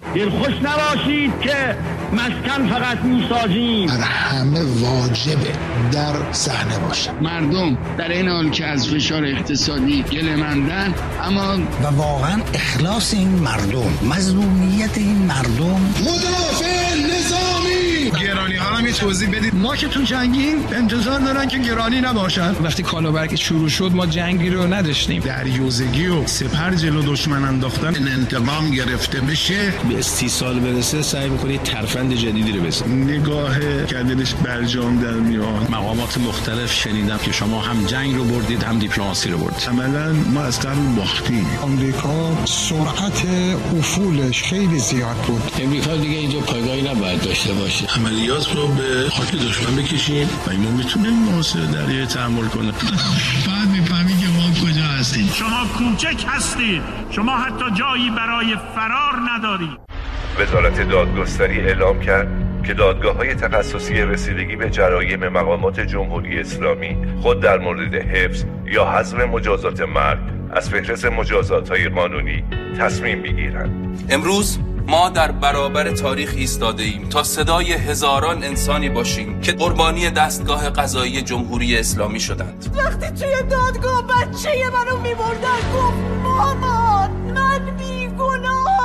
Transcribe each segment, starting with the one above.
دلخوش نباشید که مسکن فقط میسازیم. بر همه واجبه در صحنه باشه. مردم در این حال که از فشار اقتصادی گله‌مندن، اما و واقعا اخلاص این مردم، مظلومیت این مردم. مدافع نظامی گرانی ها رو توضیح بدید. ما که تو جنگیم انتظار دارن که گرانی نباشن. وقتی کالابرگ شروع شد ما جنگی رو نداشتیم. دریوزگی و سپر جلو دشمن انداختن، انتقام گرفته بشه، به 30 سال برسه سعی می‌کنید ترفند جدیدی رو بزنید. نگاه کردنش برجام در میاد. مقامات مختلف شنیدم که شما هم جنگ رو بردید هم دیپلماسی رو بردید. عملاً ما از قبل باختیم. آمریکا سرعت افولش خیلی زیاد بود. امریکا دیگه اینجا پایگاهی نباید داشته باشه. عملیات رو به خاک دشمن بکشیم و اینو میتونیم محاصره دریایی تحمل کنه. بعد میفهمی که ما کجا هستیم. شما کوچک هستید. شما حتی جایی برای فرار ندارید. وزارت دادگستری اعلام کرد که دادگاه‌های تخصصی رسیدگی به جرایم مقامات جمهوری اسلامی خود در مورد حفظ یا حذف مجازات مرگ از فهرست مجازات‌های قانونی تصمیم بگیرند. امروز ما در برابر تاریخ ایستاده ایم تا صدای هزاران انسانی باشیم که قربانی دستگاه قضایی جمهوری اسلامی شدند. وقتی توی دادگاه بچه منو میبردن گفت مامان من بیگناهم.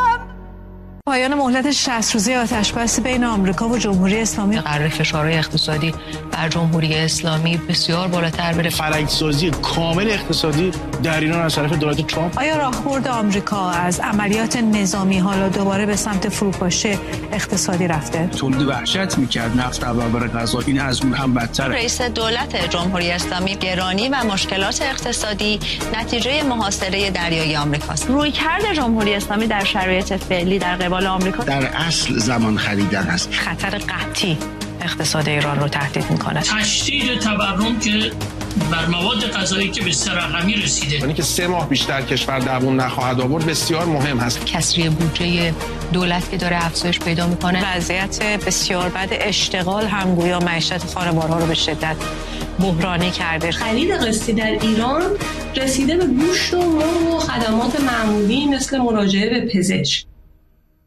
پایان مهلت 60 روزه آتش‌بس بین آمریکا و جمهوری اسلامی قرار فشارهای اقتصادی بر جمهوری اسلامی بسیار بالاتر بره. فرهنگ‌سازی کامل اقتصادی در ایران از طرف دولت ترامپ. آیا راهبرد آمریکا از عملیات نظامی حالا دوباره به سمت فروپاشی اقتصادی رفته؟ تولید وحشت می‌کرد، نفت در برابر غذا، این از اون هم بدتره. رئیس دولت جمهوری اسلامی گرانی و مشکلات اقتصادی نتیجه محاصره دریایی آمریکاست. رویکرد جمهوری اسلامی در شرایط فعلی در قبال آمریکا در اصل زمان خریدن است. خطر قطعی اقتصاد ایران رو تهدید میکنه. تشدید تورم که بر مواد غذایی که به سرقمی رسیده، یعنی که 3 ماه بیشتر کشور دووم نخواهد آورد بسیار مهم هست. کسری بودجه دولت که داره افزایش پیدا میکنه، وضعیت بسیار بد اشتغال هم گویا معیشت خانوارها رو به شدت بحرانی کرده. خرید قسطی در ایران رسیده به گوشت و مرغ و خدمات معمولی مثل مراجعه به پزشک.